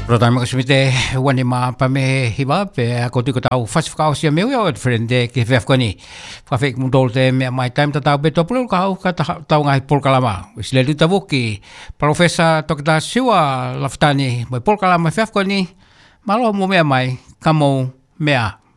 Rotama kasumite wani ma pa me hiba pe ako tiko tau fasifakao sia meu ya friende ke fefkoni fa fek mundol te me mai time ta tau beto pulu kau ka tau ngai pol kalama isle du tabuki profesa tokta siwa laftani mai pol kalama fefkoni malo mo me mai kamo mea